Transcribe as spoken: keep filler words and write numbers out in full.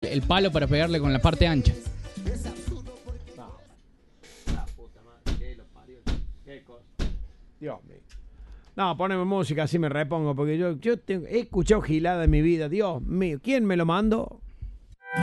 el palo para pegarle con la parte ancha. Dios mío. No, poneme música, así me repongo, porque yo, yo tengo- he escuchado gilada en mi vida. Dios mío, ¿quién me lo mandó?